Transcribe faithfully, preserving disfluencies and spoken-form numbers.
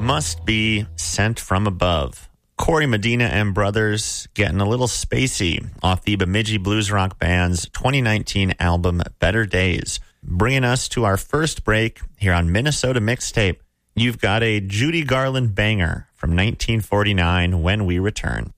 Must Be Sent From Above. Corey Medina and Brothers getting a little spacey off the Bemidji Blues Rock Band's twenty nineteen album Better Days. Bringing us to our first break here on Minnesota Mixtape. You've got a Judy Garland banger from nineteen forty-nine when we return.